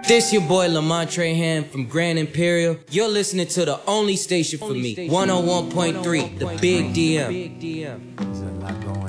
This your boy Lamont Trahan from Grand Imperial. You're listening to the only station for me, 101.3, the Big DM. There's a lot going